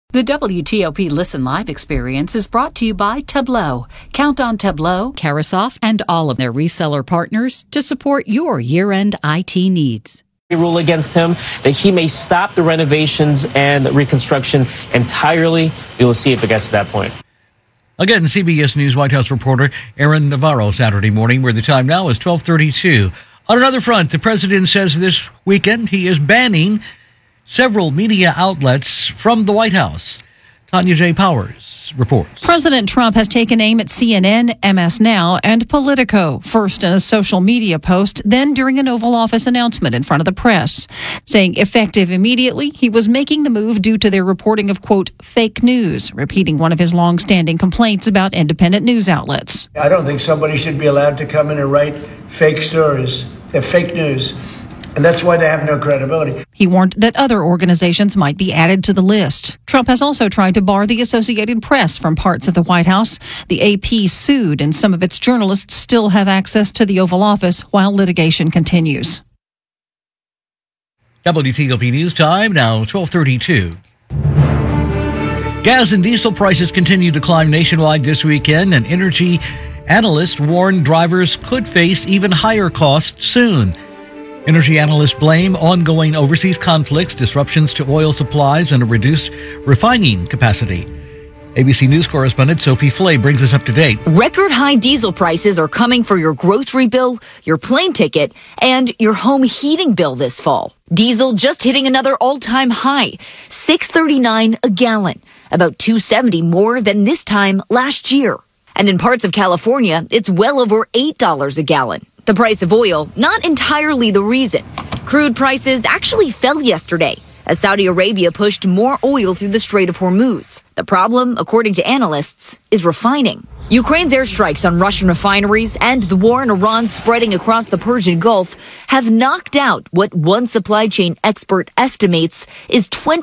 The WTOP Listen Live experience is brought to you by Tableau. Count on Tableau, Carasoft, and all of their reseller partners to support your year-end IT needs. Rule against him that he may stop the renovations and reconstruction entirely. We will see if it gets to that point. Again, CBS News White House reporter Aaron Navarro Saturday morning, where the time now is 12:32. On another front, the president says this weekend he is banning several media outlets from the White House. Tanya J. Powers reports. President Trump has taken aim at CNN, MS Now, and Politico, first in a social media post, then during an Oval Office announcement in front of the press. Saying effective immediately, he was making the move due to their reporting of, quote, fake news, repeating one of his long-standing complaints about independent news outlets. I don't think somebody should be allowed to come in and write fake stories. They're fake news. And that's why they have no credibility. He warned that other organizations might be added to the list. Trump has also tried to bar the Associated Press from parts of the White House. The AP sued, and some of its journalists still have access to the Oval Office while litigation continues. WTOP News Time, now 12:32. Gas and diesel prices continue to climb nationwide this weekend, and energy analysts warn drivers could face even higher costs soon. Energy analysts blame ongoing overseas conflicts, disruptions to oil supplies, and a reduced refining capacity. ABC News correspondent Sophie Flay brings us up to date. Record high diesel prices are coming for your grocery bill, your plane ticket, and your home heating bill this fall. Diesel just hitting another all-time high, $6.39 a gallon, about $2.70 more than this time last year. And in parts of California, it's well over $8 a gallon. The price of oil, not entirely the reason. Crude prices actually fell yesterday as Saudi Arabia pushed more oil through the Strait of Hormuz. The problem, according to analysts, is refining. Ukraine's airstrikes on Russian refineries and the war in Iran spreading across the Persian Gulf have knocked out what one supply chain expert estimates is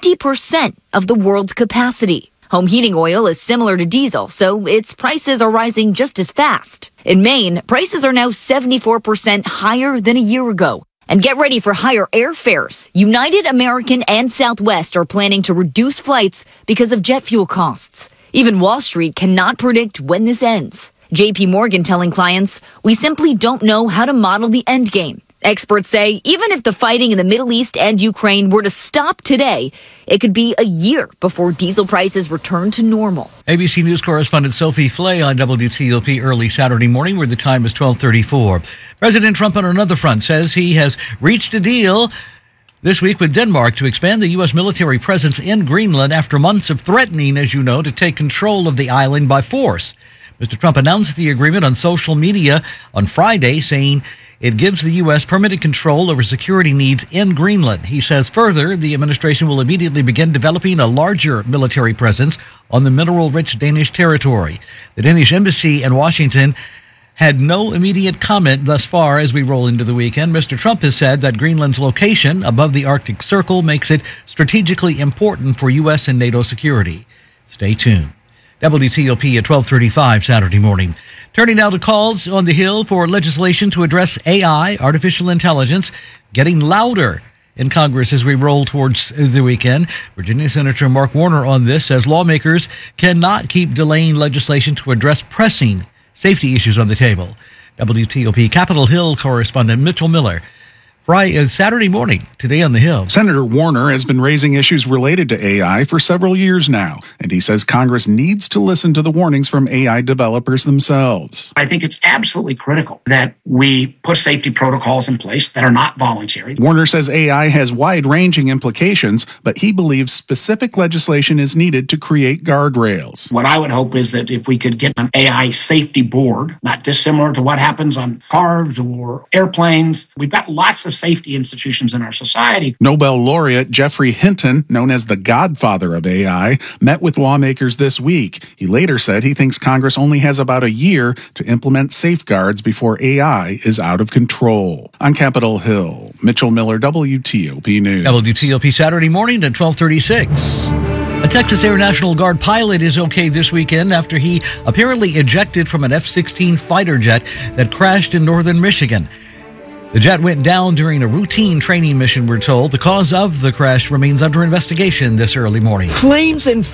20% of the world's capacity. Home heating oil is similar to diesel, so its prices are rising just as fast. In Maine, prices are now 74% higher than a year ago. And get ready for higher airfares. United, American, and Southwest are planning to reduce flights because of jet fuel costs. Even Wall Street cannot predict when this ends. JP Morgan telling clients, we simply don't know how to model the end game. Experts say even if the fighting in the Middle East and Ukraine were to stop today, it could be a year before diesel prices return to normal. ABC News correspondent Sophie Flay on WTOP early Saturday morning, where the time is 12:34. President Trump on another front says he has reached a deal this week with Denmark to expand the U.S. military presence in Greenland after months of threatening, as you know, to take control of the island by force. Mr. Trump announced the agreement on social media on Friday, saying it gives the U.S. permanent control over security needs in Greenland. He says further, the administration will immediately begin developing a larger military presence on the mineral-rich Danish territory. The Danish embassy in Washington had no immediate comment thus far as we roll into the weekend. Mr. Trump has said that Greenland's location above the Arctic Circle makes it strategically important for U.S. and NATO security. Stay tuned. WTOP at 12:35 Saturday morning. Turning now to calls on the Hill for legislation to address AI, artificial intelligence, getting louder in Congress as we roll towards the weekend. Virginia Senator Mark Warner on this says lawmakers cannot keep delaying legislation to address pressing safety issues on the table. WTOP Capitol Hill correspondent Mitchell Miller. Saturday morning, today on the Hill. Senator Warner has been raising issues related to AI for several years now, and he says Congress needs to listen to the warnings from AI developers themselves. I think it's absolutely critical that we put safety protocols in place that are not voluntary. Warner says AI has wide-ranging implications, but he believes specific legislation is needed to create guardrails. What I would hope is that if we could get an AI safety board, not dissimilar to what happens on cars or airplanes, we've got lots of safety institutions in our society. Nobel laureate Geoffrey Hinton, known as the godfather of AI, met with lawmakers this week. He later said he thinks Congress only has about a year to implement safeguards before AI is out of control. On Capitol Hill, Mitchell Miller, WTOP News. WTOP Saturday morning at 12:36. A Texas Air National Guard pilot is okay this weekend after he apparently ejected from an F-16 fighter jet that crashed in northern Michigan. The jet went down during a routine training mission, we're told. The cause of the crash remains under investigation this early morning. Flames and